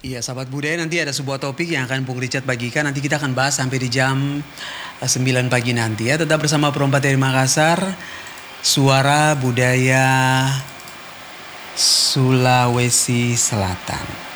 Iya, sahabat budaya, nanti ada sebuah topik yang akan Bung Richard bagikan. Nanti kita akan bahas sampai di jam 9 pagi nanti ya. Tetap bersama Perompak dari Makassar, suara budaya Sulawesi Selatan.